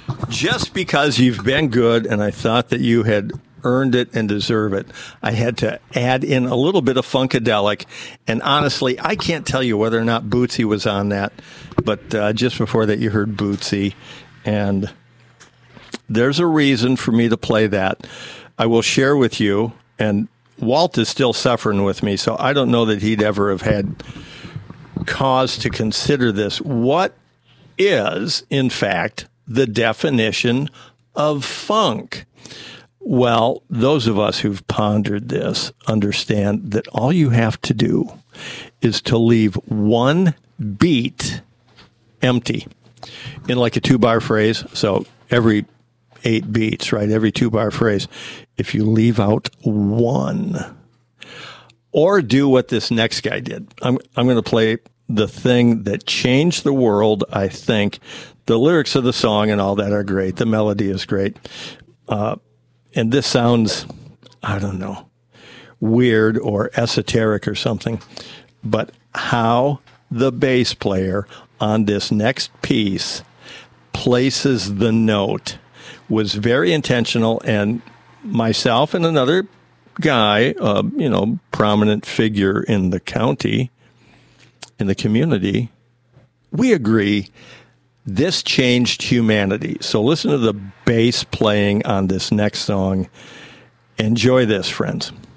Just because you've been good and I thought that you had earned it and deserve it, I had to add in a little bit of Funkadelic. And honestly, I can't tell you whether or not Bootsy was on that, but just before that you heard Bootsy. And there's a reason for me to play that. I will share with you, and Walt is still suffering with me, so I don't know that he'd ever have had cause to consider this. What is, in fact, the definition of funk? Well, those of us who've pondered this understand that all you have to do is to leave one beat empty in like a 2-bar phrase. So every 8 beats, right? Every 2-bar phrase. If you leave out one, or do what this next guy did, I'm going to play the thing that changed the world, I think. The lyrics of the song and all that are great. The melody is great. And this sounds, I don't know, weird or esoteric or something. But how the bass player on this next piece places the note was very intentional. And myself and another guy, prominent figure in the county, in the community, we agree this changed humanity. So listen to the bass playing on this next song. Enjoy this, friends.